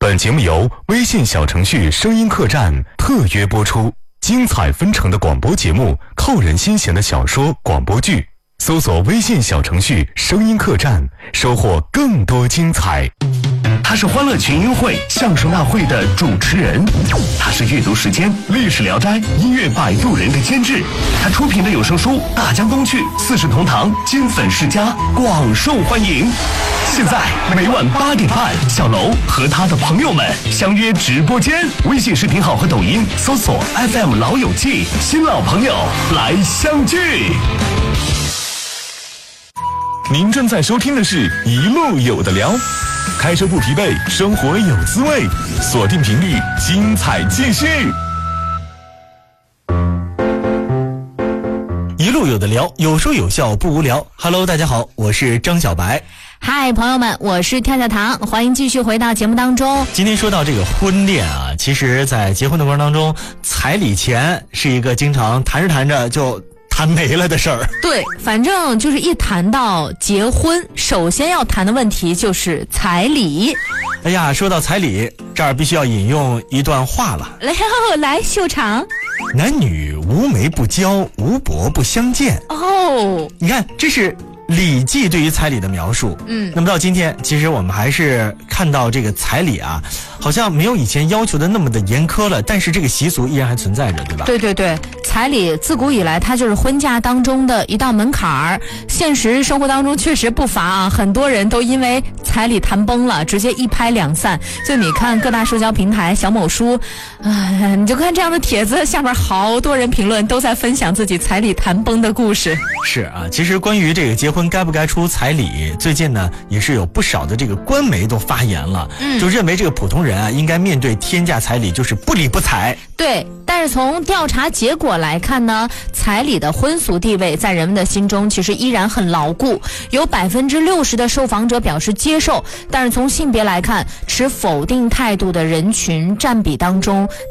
本节目由微信小程序声音客栈特约播出，精彩纷呈的广播节目，扣人心弦的小说广播剧，搜索微信小程序声音客栈，收获更多精彩。 他是欢乐群英会相声大会的主持人，他是阅读时间历史聊斋音乐摆渡人的监制，他出品的有声书大江东去四世同堂金粉世家广受欢迎。现在每晚8点半，小楼和他的朋友们相约直播间，微信视频号和抖音搜索 FM 老友记，新老朋友来相聚。 您正在收听的是一路有的聊，开车不疲惫，生活有滋味，锁定频率，精彩继续。 一路有的聊，有说有笑不无聊。Hello， 大家好，我是张小白。 嗨，朋友们，我是跳跳糖，欢迎继续回到节目当中。 今天说到这个婚恋啊，其实在结婚的过程当中，彩礼钱是一个经常谈着谈着就谈没了的事儿。 对，反正就是一谈到结婚，首先要谈的问题就是彩礼。 哎呀，说到彩礼，这儿必须要引用一段话了。 来秀场。 男女无媒不交，无伯不相见。 哦， 你看，这是礼记对于彩礼的描述。那么到今天，其实我们还是看到这个彩礼啊，好像没有以前要求的那么的严苛了，但是这个习俗依然还存在着，对吧？ 对对对，彩礼自古以来它就是婚嫁当中的一道门槛儿。现实生活当中确实不乏啊，很多人都因为彩礼谈崩了，直接一拍两散。就你看各大社交平台小某书你就看这样的帖子，下面好多人评论都在分享自己彩礼谈崩的故事。 是啊，其实关于这个结婚该不该出彩礼，最近呢也是有不少的这个官媒都发言了，就认为这个普通人啊应该面对天价彩礼就是不理不睬。 对，但是从调查结果来看呢，彩礼的婚俗地位在人们的心中其实依然很牢固，有60%的受访者表示接受，但是从性别来看，持否定态度的人群占比当中，